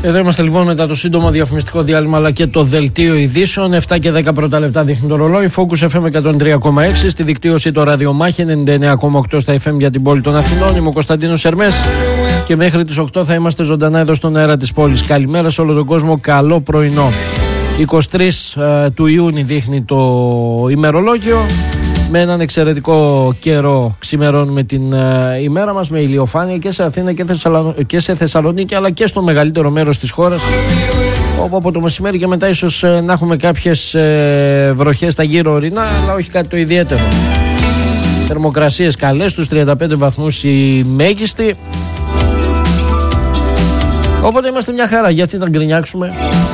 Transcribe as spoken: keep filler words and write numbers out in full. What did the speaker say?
Εδώ είμαστε λοιπόν μετά το σύντομο διαφημιστικό διάλειμμα αλλά και το δελτίο ειδήσεων. επτά και δέκα πρώτα λεπτά δείχνει το ρολόι. Focus εφ εμ εκατόν τρία κόμμα έξι. Στη δικτύωση το ραδιομάχη ενενήντα εννέα κόμμα οκτώ στα εφ εμ για την πόλη των Αθηνών. Είμαι ο Κωνσταντίνος Ερμές και μέχρι τις οκτώ θα είμαστε ζωντανά εδώ στον αέρα της πόλης. Καλημέρα σε όλο τον κόσμο. Καλό πρωινό. είκοσι τρεις του Ιούνιου δείχνει το ημερολόγιο. Με έναν εξαιρετικό καιρό ξημερώνουμε την uh, ημέρα μας με ηλιοφάνεια και σε Αθήνα και, Θεσσαλο... και σε Θεσσαλονίκη αλλά και στο μεγαλύτερο μέρος της χώρας, όπου από το μεσημέρι και μετά ίσως uh, να έχουμε κάποιες uh, βροχές στα γύρω ορεινά, αλλά όχι κάτι το ιδιαίτερο. Θερμοκρασίες καλές, στους τριάντα πέντε βαθμούς η μέγιστη, οπότε είμαστε μια χαρά. Γιατί να γκρινιάξουμε?